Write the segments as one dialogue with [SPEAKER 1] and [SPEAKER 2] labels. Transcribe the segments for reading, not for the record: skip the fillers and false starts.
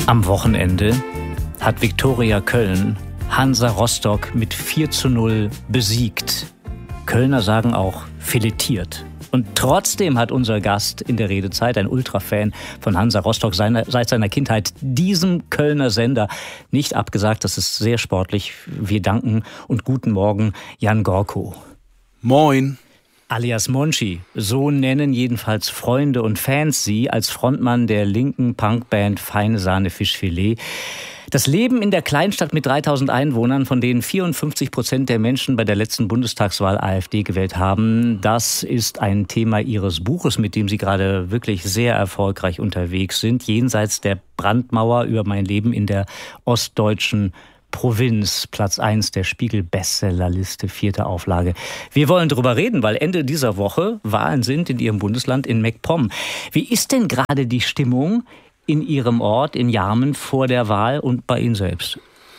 [SPEAKER 1] Am Wochenende hat Viktoria Köln Hansa Rostock mit 4:0 besiegt. Kölner sagen auch filetiert. Und trotzdem hat unser Gast in der Redezeit, ein Ultrafan von Hansa Rostock seit seiner Kindheit, diesem Kölner Sender nicht abgesagt. Das ist sehr sportlich. Wir danken und guten Morgen, Jan Gorko.
[SPEAKER 2] Moin.
[SPEAKER 1] Alias Monchi, so nennen jedenfalls Freunde und Fans Sie als Frontmann der linken Punkband Feine Sahne Fischfilet. Das Leben in der Kleinstadt mit 3000 Einwohnern, von denen 54% der Menschen bei der letzten Bundestagswahl AfD gewählt haben, das ist ein Thema Ihres Buches, mit dem Sie gerade wirklich sehr erfolgreich unterwegs sind. Jenseits der Brandmauer über mein Leben in der ostdeutschen Provinz, Platz 1 der Spiegel-Bestsellerliste, 4. Auflage. Wir wollen darüber reden, weil Ende dieser Woche Wahlen sind in Ihrem Bundesland in MacPom. Wie ist denn gerade die Stimmung in Ihrem Ort, in Jarmen, vor der Wahl und bei Ihnen selbst?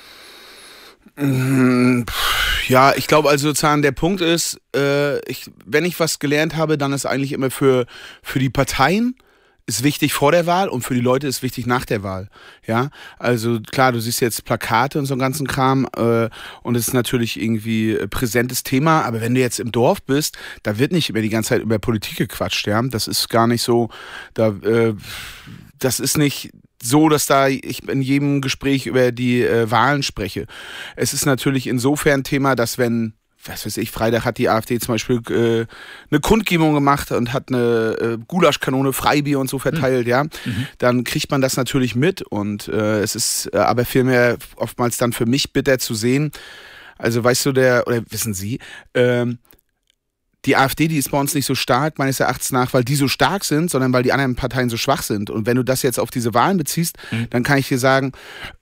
[SPEAKER 2] Ja, ich glaube also sozusagen der Punkt ist, wenn ich was gelernt habe, dann ist eigentlich immer für die Parteien ist wichtig vor der Wahl und für die Leute ist wichtig nach der Wahl. Ja, also klar, du siehst jetzt Plakate und so einen ganzen Kram und es ist natürlich irgendwie präsentes Thema, aber wenn du jetzt im Dorf bist, da wird nicht immer die ganze Zeit über Politik gequatscht, ja, das ist gar nicht so, das ist nicht so, dass ich in jedem Gespräch über die Wahlen spreche. Es ist natürlich insofern Thema, dass wenn Freitag hat die AfD zum Beispiel eine Kundgebung gemacht und hat eine Gulaschkanone, Freibier und so verteilt, ja. Dann kriegt man das natürlich mit und es ist aber vielmehr oftmals dann für mich bitter zu sehen. Also weißt du, oder wissen Sie, die AfD, die ist bei uns nicht so stark, meines Erachtens nach, weil die so stark sind, sondern weil die anderen Parteien so schwach sind. Und wenn du das jetzt auf diese Wahlen beziehst, dann kann ich dir sagen,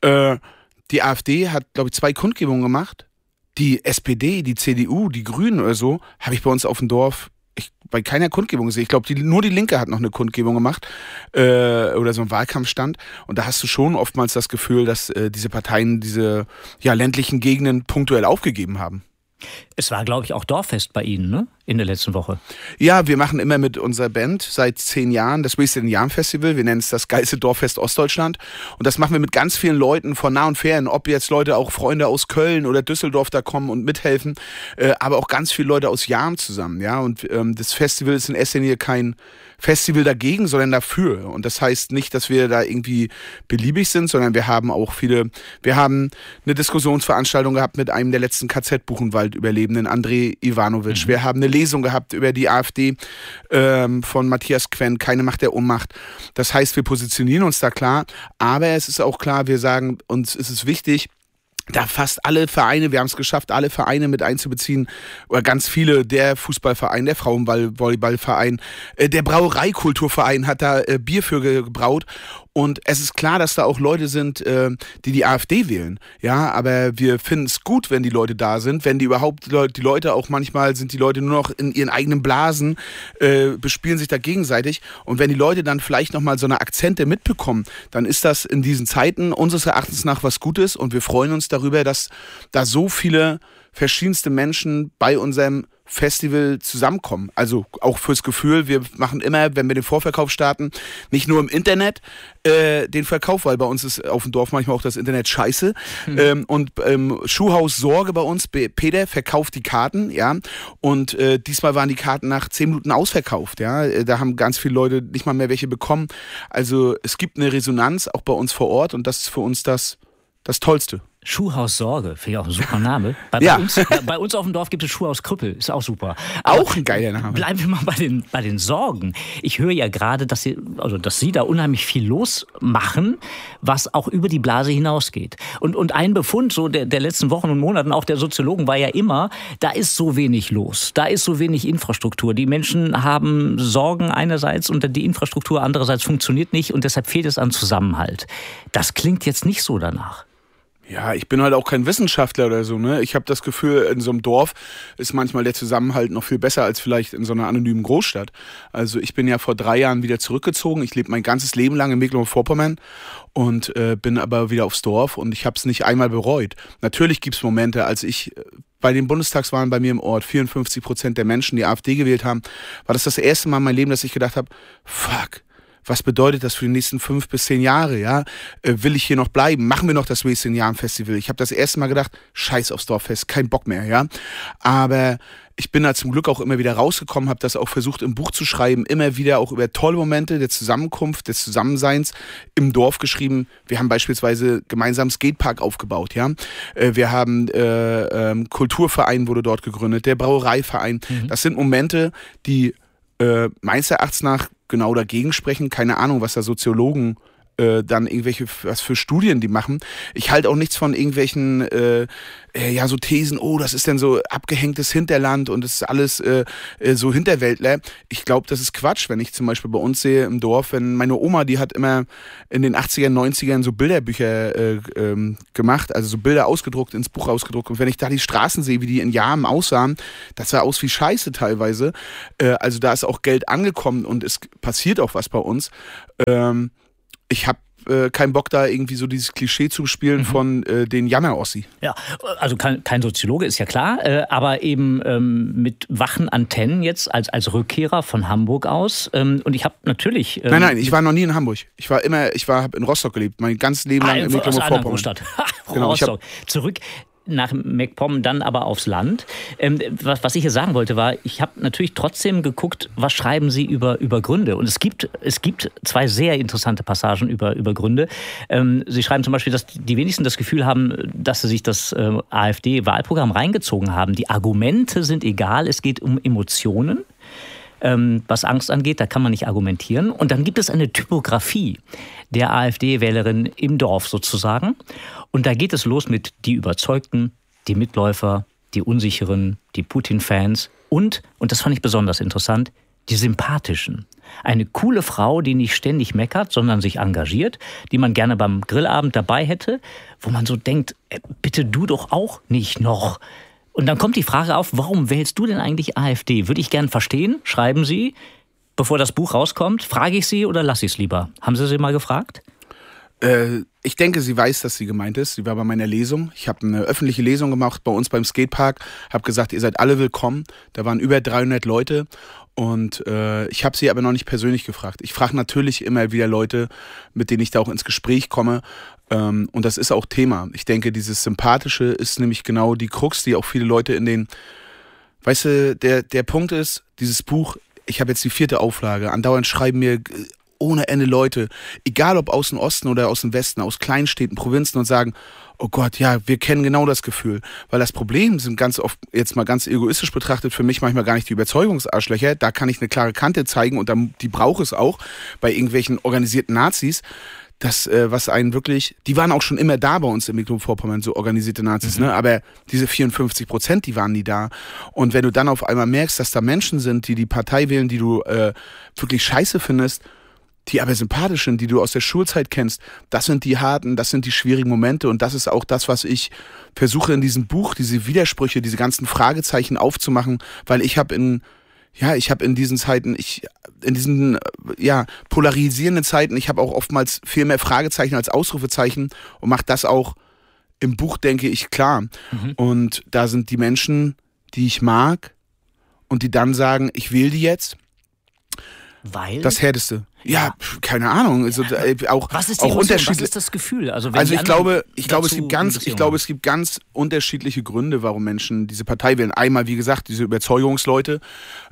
[SPEAKER 2] die AfD hat, glaube ich, 2 Kundgebungen gemacht. Die SPD, die CDU, die Grünen oder so, habe ich bei uns auf dem Dorf bei keiner Kundgebung gesehen. Ich glaube, nur die Linke hat noch eine Kundgebung gemacht oder so einen Wahlkampfstand. Und da hast du schon oftmals das Gefühl, dass diese Parteien diese ländlichen Gegenden punktuell aufgegeben haben.
[SPEAKER 1] Es war, glaube ich, auch Dorffest bei Ihnen, ne? In der letzten Woche.
[SPEAKER 2] Ja, wir machen immer mit unserer Band seit 10 Jahren das Wasted Jam Festival. Wir nennen es das geilste Dorffest Ostdeutschland. Und das machen wir mit ganz vielen Leuten von nah und fern. Ob jetzt Leute, auch Freunde aus Köln oder Düsseldorf da kommen und mithelfen. Aber auch ganz viele Leute aus Jam zusammen. Ja? Und das Festival ist in erster Linie kein Festival dagegen, sondern dafür. Und das heißt nicht, dass wir da irgendwie beliebig sind, sondern wir haben auch wir haben eine Diskussionsveranstaltung gehabt mit einem der letzten KZ-Buchenwald-Überlebenden, André Ivanovic. Wir haben eine Lesung gehabt über die AfD von Matthias Quendt, Keine Macht der Ohnmacht. Das heißt, wir positionieren uns da klar, aber es ist auch klar, wir sagen, uns ist es wichtig, da fast alle Vereine, wir haben es geschafft, alle Vereine mit einzubeziehen, oder ganz viele, der Fußballverein, der Frauenvolleyballverein, der Brauereikulturverein hat da Bier für gebraut. Und es ist klar, dass da auch Leute sind, die AfD wählen. Ja, aber wir finden es gut, wenn die Leute da sind, wenn die Leute auch manchmal sind die Leute nur noch in ihren eigenen Blasen, bespielen sich da gegenseitig. Und wenn die Leute dann vielleicht nochmal so eine Akzente mitbekommen, dann ist das in diesen Zeiten unseres Erachtens nach was Gutes und wir freuen uns darüber, dass da so viele verschiedenste Menschen bei unserem Festival zusammenkommen. Also auch fürs Gefühl, wir machen immer, wenn wir den Vorverkauf starten, nicht nur im Internet den Verkauf, weil bei uns ist auf dem Dorf manchmal auch das Internet scheiße. Und Schuhhaus Sorge bei uns, Peter verkauft die Karten, ja. Und diesmal waren die Karten nach 10 Minuten ausverkauft, ja. Da haben ganz viele Leute nicht mal mehr welche bekommen. Also es gibt eine Resonanz auch bei uns vor Ort und das ist für uns das Tollste.
[SPEAKER 1] Schuhhaus Sorge, finde ich auch ein super Name. Bei uns auf dem Dorf gibt es Schuhhaus Krüppel, ist auch super. Aber
[SPEAKER 2] auch ein geiler Name.
[SPEAKER 1] Bleiben wir mal bei den Sorgen. Ich höre ja gerade, dass Sie da unheimlich viel losmachen, was auch über die Blase hinausgeht. Und ein Befund so der letzten Wochen und Monaten, auch der Soziologen, war ja immer, da ist so wenig los, da ist so wenig Infrastruktur. Die Menschen haben Sorgen einerseits und die Infrastruktur andererseits funktioniert nicht und deshalb fehlt es an Zusammenhalt. Das klingt jetzt nicht so danach.
[SPEAKER 2] Ja, ich bin halt auch kein Wissenschaftler oder so, ne? Ich habe das Gefühl, in so einem Dorf ist manchmal der Zusammenhalt noch viel besser als vielleicht in so einer anonymen Großstadt. Also ich bin ja vor 3 Jahren wieder zurückgezogen. Ich lebe mein ganzes Leben lang in Mecklenburg-Vorpommern und bin aber wieder aufs Dorf und ich habe es nicht einmal bereut. Natürlich gibt's Momente, als ich bei den Bundestagswahlen bei mir im Ort 54% der Menschen die AfD gewählt haben, war das erste Mal in meinem Leben, dass ich gedacht habe, fuck, was bedeutet das für die nächsten 5 bis 10 Jahre, ja? Will ich hier noch bleiben? Machen wir noch das Wasted Jam Festival? Ich habe das erste Mal gedacht, scheiß aufs Dorffest, kein Bock mehr, ja? Aber ich bin da zum Glück auch immer wieder rausgekommen, habe das auch versucht im Buch zu schreiben, immer wieder auch über tolle Momente der Zusammenkunft, des Zusammenseins im Dorf geschrieben. Wir haben beispielsweise gemeinsam einen Skatepark aufgebaut, ja. Wir haben Kulturverein wurde dort gegründet, der Brauereiverein. Das sind Momente, die meines Erachtens nach genau dagegen sprechen. Keine Ahnung, was da Soziologen dann was für Studien die machen. Ich halte auch nichts von irgendwelchen so Thesen, das ist dann so abgehängtes Hinterland und das ist alles so Hinterwäldler. Ich glaube, das ist Quatsch, wenn ich zum Beispiel bei uns sehe im Dorf, wenn meine Oma, die hat immer in den 80ern, 90ern so Bilderbücher gemacht, also so Bilder ausgedruckt, ins Buch ausgedruckt, und wenn ich da die Straßen sehe, wie die in Jahren aussahen, das sah aus wie Scheiße teilweise. Also da ist auch Geld angekommen und es passiert auch was bei uns. Ich habe keinen Bock, da irgendwie so dieses Klischee zu spielen von den Jammer-Ossi.
[SPEAKER 1] Ja, also kein Soziologe, ist ja klar, aber eben mit wachen Antennen jetzt als Rückkehrer von Hamburg aus. Und ich habe natürlich...
[SPEAKER 2] Nein, ich war noch nie in Hamburg. Ich habe in Rostock gelebt, mein ganzes Leben lang in Mecklenburg-Vorpommern.
[SPEAKER 1] Genau, Rostock. Zurück nach MacPom, dann aber aufs Land. Was ich hier sagen wollte, war, ich habe natürlich trotzdem geguckt, was schreiben Sie über Gründe. Und es gibt 2 sehr interessante Passagen über Gründe. Sie schreiben zum Beispiel, dass die wenigsten das Gefühl haben, dass sie sich das AfD-Wahlprogramm reingezogen haben. Die Argumente sind egal, es geht um Emotionen. Was Angst angeht, da kann man nicht argumentieren. Und dann gibt es eine Typografie der AfD-Wählerin im Dorf sozusagen. Und da geht es los mit die Überzeugten, die Mitläufer, die Unsicheren, die Putin-Fans und das fand ich besonders interessant, die Sympathischen. Eine coole Frau, die nicht ständig meckert, sondern sich engagiert, die man gerne beim Grillabend dabei hätte, wo man so denkt, bitte du doch auch nicht noch. Und dann kommt die Frage auf, warum wählst du denn eigentlich AfD? Würde ich gern verstehen, schreiben Sie, bevor das Buch rauskommt. Frage ich Sie oder lasse ich es lieber? Haben Sie mal gefragt?
[SPEAKER 2] Ich denke, sie weiß, dass sie gemeint ist. Sie war bei meiner Lesung. Ich habe eine öffentliche Lesung gemacht bei uns beim Skatepark. Habe gesagt, ihr seid alle willkommen. Da waren über 300 Leute. Und ich habe sie aber noch nicht persönlich gefragt. Ich frage natürlich immer wieder Leute, mit denen ich da auch ins Gespräch komme. Und das ist auch Thema. Ich denke, dieses Sympathische ist nämlich genau die Krux, die auch viele Leute weißt du, der Punkt ist, dieses Buch, ich habe jetzt die 4. Auflage, andauernd schreiben mir ohne Ende Leute, egal ob aus dem Osten oder aus dem Westen, aus Kleinstädten, Provinzen, und sagen, oh Gott, ja, wir kennen genau das Gefühl. Weil das Problem sind ganz oft, jetzt mal ganz egoistisch betrachtet, für mich manchmal gar nicht die Überzeugungsarschlöcher. Da kann ich eine klare Kante zeigen und die brauche es auch bei irgendwelchen organisierten Nazis. Das, was einen wirklich, die waren auch schon immer da bei uns in Mecklenburg-Vorpommern, so organisierte Nazis, ne? Aber diese 54%, die waren nie da. Und wenn du dann auf einmal merkst, dass da Menschen sind, die Partei wählen, die du wirklich scheiße findest, die aber sympathisch sind, die du aus der Schulzeit kennst, das sind die harten, das sind die schwierigen Momente, und das ist auch das, was ich versuche in diesem Buch, diese Widersprüche, diese ganzen Fragezeichen aufzumachen, weil ich habe in diesen Zeiten, in diesen polarisierenden Zeiten, ich habe auch oftmals viel mehr Fragezeichen als Ausrufezeichen und mache das auch im Buch, denke ich, klar. Und da sind die Menschen, die ich mag und die dann sagen, ich wähle die jetzt.
[SPEAKER 1] Weil?
[SPEAKER 2] Das Härteste. Ja, keine Ahnung. Also,
[SPEAKER 1] was ist die Emotion? Was ist das Gefühl? Also
[SPEAKER 2] ich glaube, es gibt ganz unterschiedliche Gründe, warum Menschen diese Partei wählen. Einmal, wie gesagt, diese Überzeugungsleute.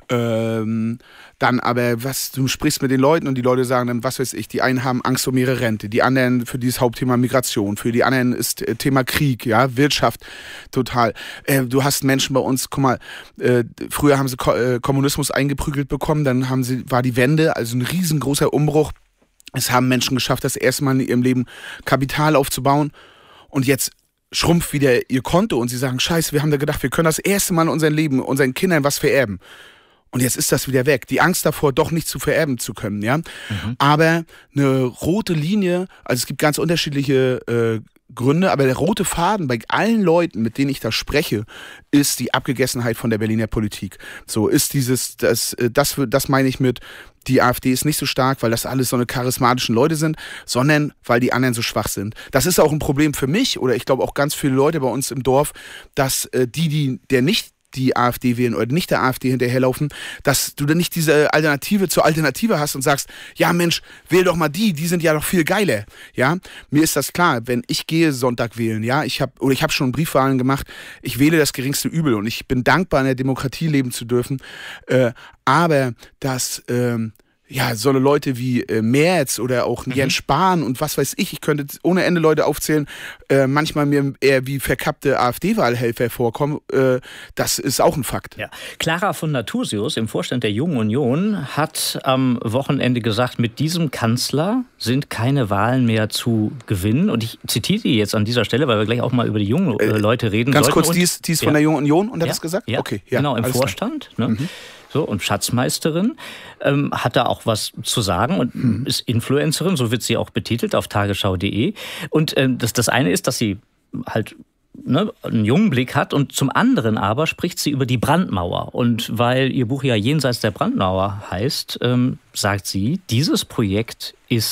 [SPEAKER 2] Dann aber, du sprichst mit den Leuten und die Leute sagen dann, was weiß ich, die einen haben Angst um ihre Rente, die anderen für dieses Hauptthema Migration, für die anderen ist Thema Krieg, ja, Wirtschaft, total. Du hast Menschen bei uns, guck mal, früher haben sie Kommunismus eingeprügelt bekommen, dann war die Wende, also ein riesengroßer Umbruch. Es haben Menschen geschafft, das erste Mal in ihrem Leben Kapital aufzubauen, und jetzt schrumpft wieder ihr Konto und sie sagen, scheiße, wir haben da gedacht, wir können das erste Mal in unserem Leben unseren Kindern was vererben. Und jetzt ist das wieder weg. Die Angst davor, doch nicht zu vererben zu können, ja. Aber eine rote Linie, also es gibt ganz unterschiedliche Gründe, aber der rote Faden bei allen Leuten, mit denen ich da spreche, ist die Abgegessenheit von der Berliner Politik. So ist das meine ich mit, die AfD ist nicht so stark, weil das alles so eine charismatischen Leute sind, sondern weil die anderen so schwach sind. Das ist auch ein Problem für mich oder ich glaube auch ganz viele Leute bei uns im Dorf, dass der nicht die AfD wählen oder nicht der AfD hinterherlaufen, dass du dann nicht diese Alternative zur Alternative hast und sagst, ja Mensch, wähl doch mal die sind ja doch viel geiler. Ja, mir ist das klar, wenn ich gehe Sonntag wählen, ja, ich habe schon Briefwahlen gemacht, ich wähle das geringste Übel und ich bin dankbar, in der Demokratie leben zu dürfen, aber dass so eine Leute wie Merz oder auch Jens Spahn und was weiß ich könnte ohne Ende Leute aufzählen, manchmal mir eher wie verkappte AfD-Wahlhelfer vorkommen, das ist auch ein Fakt.
[SPEAKER 1] Ja. Clara von Nathusius im Vorstand der Jungen Union hat am Wochenende gesagt, mit diesem Kanzler sind keine Wahlen mehr zu gewinnen. Und ich zitiere die jetzt an dieser Stelle, weil wir gleich auch mal über die jungen Leute reden
[SPEAKER 2] ganz
[SPEAKER 1] sollten.
[SPEAKER 2] Ganz kurz, die ist von der Jungen Union und hat das gesagt?
[SPEAKER 1] Ja,
[SPEAKER 2] okay, ja,
[SPEAKER 1] genau, im Vorstand. Ne? So, und Schatzmeisterin, hat da auch was zu sagen und ist Influencerin, so wird sie auch betitelt auf tagesschau.de. Und das eine ist, dass sie halt einen jungen Blick hat und zum anderen aber spricht sie über die Brandmauer. Und weil ihr Buch ja Jenseits der Brandmauer heißt, sagt sie, dieses Projekt ist